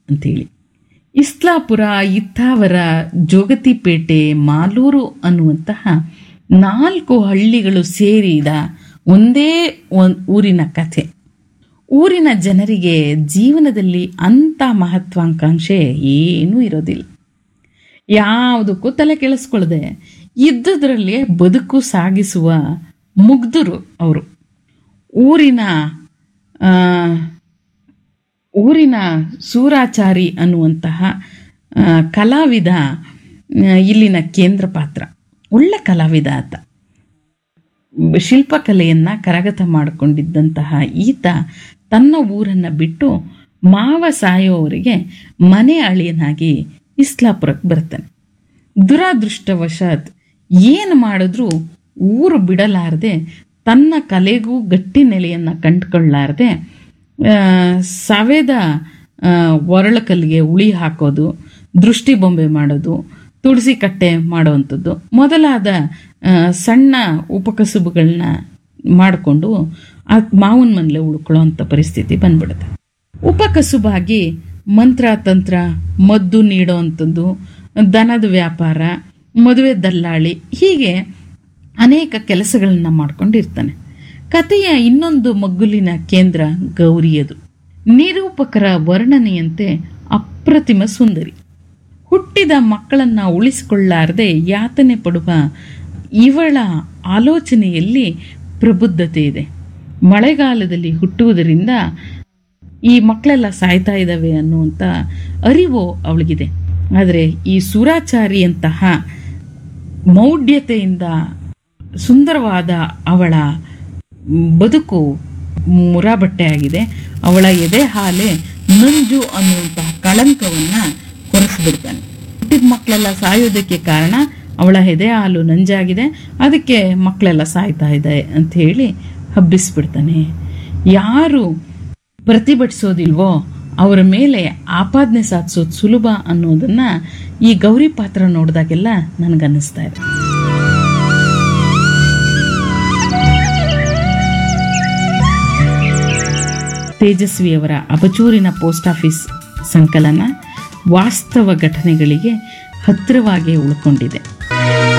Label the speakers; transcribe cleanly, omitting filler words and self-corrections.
Speaker 1: ಅಂತೇಳಿ. ಇಸ್ಲಾಪುರ, ಇತ್ತಾವರ, ಜೋಗತಿಪೇಟೆ, ಮಾಲೂರು ಅನ್ನುವಂತಹ 4 ಹಳ್ಳಿಗಳು ಸೇರಿದ ಒಂದೇ ಊರಿನ ಕಥೆ. ಊರಿನ ಜನರಿಗೆ ಜೀವನದಲ್ಲಿ ಅಂಥ ಮಹತ್ವಾಕಾಂಕ್ಷೆ ಏನೂ ಇರೋದಿಲ್ಲ. ಯಾವುದಕ್ಕೂ ತಲೆ ಕೆಡಿಸ್ಕೊಳ್ಳದೆ ಇದ್ದುದರಲ್ಲೇ ಬದುಕು ಸಾಗಿಸುವ ಮುಗ್ಧರು ಅವರು. ಊರಿನ ಸೂರಾಚಾರಿ ಅನ್ನುವಂತಹ ಕಲಾವಿದ ಇಲ್ಲಿನ ಕೇಂದ್ರ ಪಾತ್ರ. ಒಳ್ಳೆ ಕಲಾವಿದ ಆತ. ಶಿಲ್ಪಕಲೆಯನ್ನು ಕರಗತ ಮಾಡಿಕೊಂಡಿದ್ದಂತಹ ಈತ ತನ್ನ ಊರನ್ನು ಬಿಟ್ಟು ಮಾವ ಸಾಯೋವರಿಗೆ ಮನೆ ಅಳಿಯನಾಗಿ ಇಸ್ಲಾಪುರಕ್ಕೆ ಬರ್ತಾನೆ. ದುರಾದೃಷ್ಟವಶಾತ್ ಏನು ಮಾಡಿದ್ರೂ ಊರು ಬಿಡಲಾರದೆ, ತನ್ನ ಕಲೆಗೂ ಗಟ್ಟಿ ನೆಲೆಯನ್ನು ಕಂಡುಕೊಳ್ಳಾರದೆ ಸವೆದ ಒರಳಕಲ್ಲಿಗೆ ಉಳಿ ಹಾಕೋದು, ದೃಷ್ಟಿ ಬೊಂಬೆ ಮಾಡೋದು, ತುಳಸಿ ಕಟ್ಟೆ ಮಾಡೋವಂಥದ್ದು ಮೊದಲಾದ ಸಣ್ಣ ಉಪಕಸುಬುಗಳನ್ನ ಮಾಡಿಕೊಂಡು ಆ ಮಾವನ ಮನೇಲೆ ಉಳ್ಕೊಳ್ಳೋವಂಥ ಪರಿಸ್ಥಿತಿ ಬಂದ್ಬಿಡುತ್ತೆ. ಉಪಕಸುಬಾಗಿ ಮಂತ್ರ ತಂತ್ರ, ಮದ್ದು ನೀಡೋವಂಥದ್ದು, ದನದ ವ್ಯಾಪಾರ, ಮದುವೆ ದಲ್ಲಾಳಿ, ಹೀಗೆ ಅನೇಕ ಕೆಲಸಗಳನ್ನ ಮಾಡ್ಕೊಂಡಿರ್ತಾನೆ. ಕಥೆಯ ಇನ್ನೊಂದು ಮಗ್ಗುಲಿನ ಕೇಂದ್ರ ಗೌರಿಯದು. ನಿರೂಪಕರ ವರ್ಣನೆಯಂತೆ ಅಪ್ರತಿಮ ಸುಂದರಿ. ಹುಟ್ಟಿದ ಮಕ್ಕಳನ್ನು ಉಳಿಸಿಕೊಳ್ಳಾರದೆ ಯಾತನೆ ಪಡುವ ಇವಳ ಆಲೋಚನೆಯಲ್ಲಿ ಪ್ರಬುದ್ಧತೆ ಇದೆ. ಮಳೆಗಾಲದಲ್ಲಿ ಹುಟ್ಟುವುದರಿಂದ ಈ ಮಕ್ಕಳೆಲ್ಲ ಸಾಯ್ತಾ ಇದ್ದಾವೆ ಅನ್ನುವಂಥ ಅರಿವು ಅವಳಿಗಿದೆ. ಆದರೆ ಈ ಸೂರಾಚಾರಿಯಂತಹ ಮೌಢ್ಯತೆಯಿಂದ ಸುಂದರವಾದ ಅವಳ ಬದುಕು ಮುರಾಬಟ್ಟೆಯಾಗಿದೆ. ಅವಳ ಎದೆ ಹಾಲೆ ನಂಜು ಅನ್ನುವಂತಹ ಕಳಂಕವನ್ನು ಕೊರೆಸಿಬಿಡ್ತಾನೆ. ಹುಟ್ಟಿದ ಮಕ್ಕಳೆಲ್ಲ ಸಾಯೋದಕ್ಕೆ ಕಾರಣ ಅವಳ ಎದೆ ಹಾಲು ನಂಜಾಗಿದೆ, ಅದಕ್ಕೆ ಮಕ್ಕಳೆಲ್ಲ ಸಾಯ್ತಾ ಇದೆ ಅಂತ ಹೇಳಿ ಹಬ್ಬಿಸ್ಬಿಡ್ತಾನೆ. ಯಾರು ಪ್ರತಿಭಟಿಸೋದಿಲ್ವೋ ಅವರ ಮೇಲೆ ಆಪಾದನೆ ಸಾಧಿಸೋದು ಸುಲಭ ಅನ್ನೋದನ್ನ ಈ ಗೌರಿ ಪಾತ್ರ ನೋಡಿದಾಗೆಲ್ಲ ನನಗನ್ನಿಸ್ತಾ ಇದೆ. ತೇಜಸ್ವಿಯವರ ಅಬಚೂರಿನ ಪೋಸ್ಟ್ ಆಫೀಸ್ ಸಂಕಲನ ವಾಸ್ತವ ಘಟನೆಗಳಿಗೆ ಹತ್ತಿರವಾಗಿ ಉಳ್ಕೊಂಡಿದೆ.